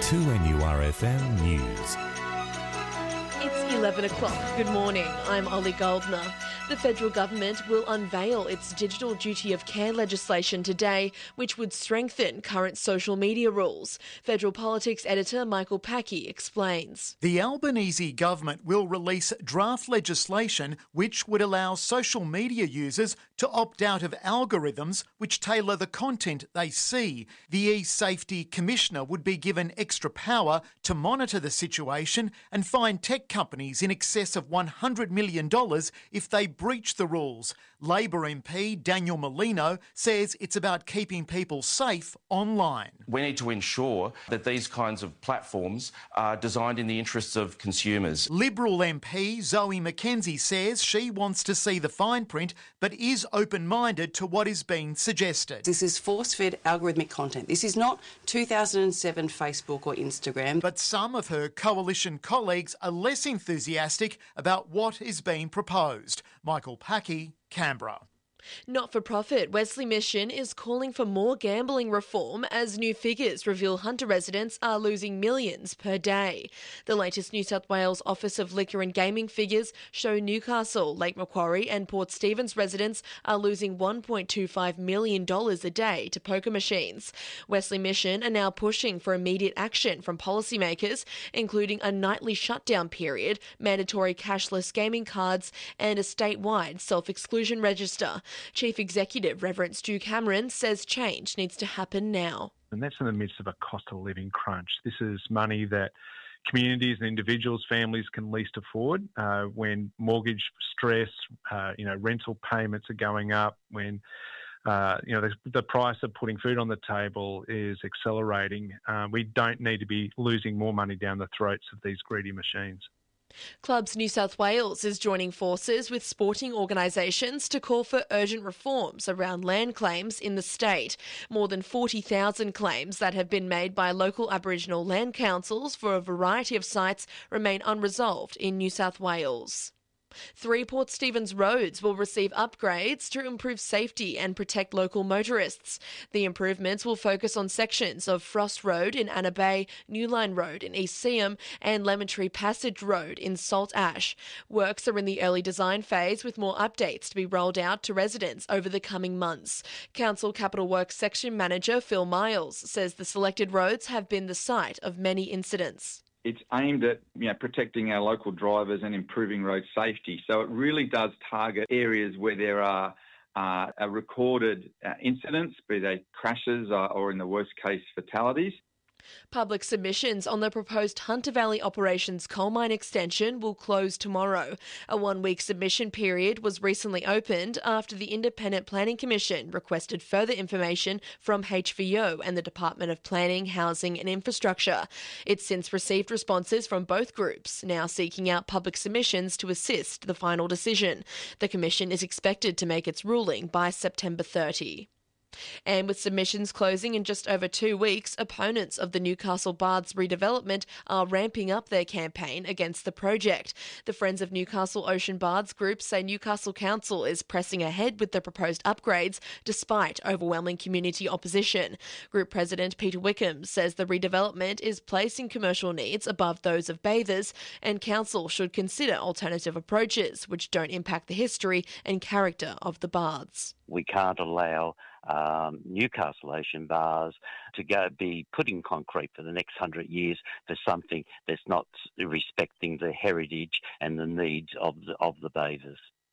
2NURFM News. It's 11 o'clock. Good morning. I'm Ollie Goldner. The federal government will unveil its digital duty of care legislation today, which would strengthen current social media rules. Federal politics editor Michael Packey explains. The Albanese government will release draft legislation which would allow social media users to opt out of algorithms which tailor the content they see. The e-Safety Commissioner would be given extra power to monitor the situation and fine tech companies in excess of $100 million if they breach the rules. Labor MP Daniel Molino says it's about keeping people safe online. We need to ensure that these kinds of platforms are designed in the interests of consumers. Liberal MP Zoe McKenzie says she wants to see the fine print but is open-minded to what is being suggested. This is force-fed algorithmic content. This is not 2007 Facebook or Instagram. But some of her coalition colleagues are less enthusiastic about what is being proposed. Michael Packey, Canberra. Not-for-profit Wesley Mission is calling for more gambling reform as new figures reveal Hunter residents are losing millions per day. The latest New South Wales Office of Liquor and Gaming figures show Newcastle, Lake Macquarie and Port Stephens residents are losing $1.25 million a day to poker machines. Wesley Mission are now pushing for immediate action from policymakers, including a nightly shutdown period, mandatory cashless gaming cards and a statewide self-exclusion register. Chief Executive Reverend Stu Cameron says change needs to happen now. And that's in the midst of a cost of living crunch. This is money that communities and individuals, families can least afford when mortgage stress, rental payments are going up, when the price of putting food on the table is accelerating. We don't need to be losing more money down the throats of these greedy machines. Clubs New South Wales is joining forces with sporting organisations to call for urgent reforms around land claims in the state. More than 40,000 claims that have been made by local Aboriginal land councils for a variety of sites remain unresolved in New South Wales. 3 Port Stephens roads will receive upgrades to improve safety and protect local motorists. The improvements will focus on sections of Frost Road in Anna Bay, New Line Road in East Seaham and Lemon Tree Passage Road in Salt Ash. Works are in the early design phase with more updates to be rolled out to residents over the coming months. Council Capital Works Section Manager Phil Miles says the selected roads have been the site of many incidents. It's aimed at protecting our local drivers and improving road safety. So it really does target areas where there are recorded incidents, be they crashes or in the worst case fatalities. Public submissions on the proposed Hunter Valley Operations coal mine extension will close tomorrow. A 1-week submission period was recently opened after the Independent Planning Commission requested further information from HVO and the Department of Planning, Housing and Infrastructure. It's since received responses from both groups, now seeking out public submissions to assist the final decision. The Commission is expected to make its ruling by September 30. And with submissions closing in just over 2 weeks, opponents of the Newcastle Baths redevelopment are ramping up their campaign against the project. The Friends of Newcastle Ocean Baths group say Newcastle Council is pressing ahead with the proposed upgrades despite overwhelming community opposition. Group President Peter Wickham says the redevelopment is placing commercial needs above those of bathers and Council should consider alternative approaches which don't impact the history and character of the baths. We can't allow Newcastle Ocean Baths to be put in concrete for the next 100 years for something that's not respecting the heritage and the needs of the bathers.